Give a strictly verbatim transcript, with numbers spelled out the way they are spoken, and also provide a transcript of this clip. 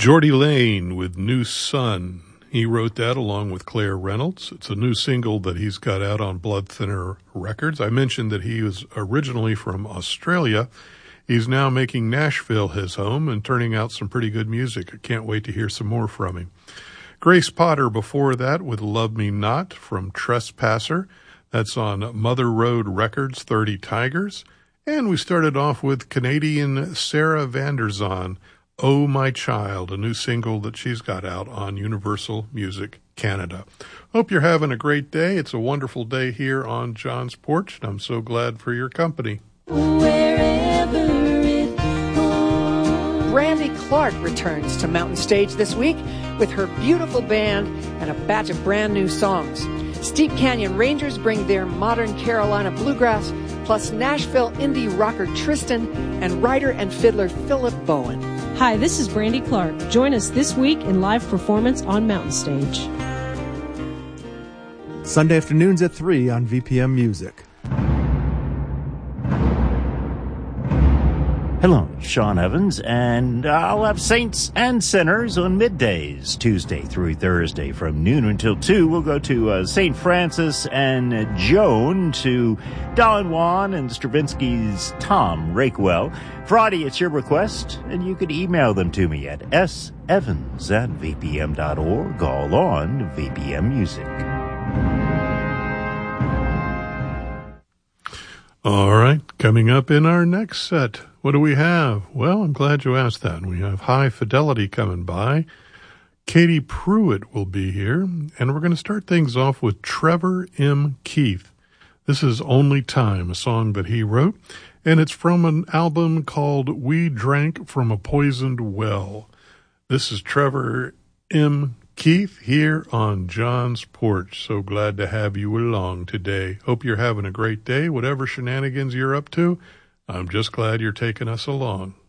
Geordie Lane with New Sun. He wrote that along with Claire Reynolds. It's a new single that he's got out on Blood Thinner Records. I mentioned that he was originally from Australia. He's now making Nashville his home and turning out some pretty good music. I can't wait to hear some more from him. Grace Potter before that with Love Me Not from Trespasser. That's on Mother Road Records, thirty Tigers. And we started off with Canadian Sarah Vanderzon, Oh My Child, a new single that she's got out on Universal Music Canada. Hope you're having a great day. It's a wonderful day here on John's Porch, and I'm so glad for your company. Wherever it goes. Brandy Clark returns to Mountain Stage this week with her beautiful band and a batch of brand new songs. Steep Canyon Rangers bring their modern Carolina bluegrass, plus Nashville indie rocker Tristan and writer and fiddler Philip Bowen. Hi, this is Brandy Clark. Join us this week in live performance on Mountain Stage. Sunday afternoons at three on V P M Music. Hello, Sean Evans, and I'll have Saints and Sinners on middays, Tuesday through Thursday from noon until two. We'll go to uh, Saint Francis and uh, Joan, to Don Juan and Stravinsky's Tom Rakewell. Friday, it's your request, and you can email them to me at s evans at v p m dot org, all on V P M Music. All right, coming up in our next set, what do we have? Well, I'm glad you asked that. We have High Fidelity coming by. Katie Pruitt will be here, and we're going to start things off with Trevor M. Keith. This is Only Time, a song that he wrote, and it's from an album called We Drank from a Poisoned Well. This is Trevor M. Keith here on John's Porch. So glad to have you along today. Hope you're having a great day. Whatever shenanigans you're up to, I'm just glad you're taking us along.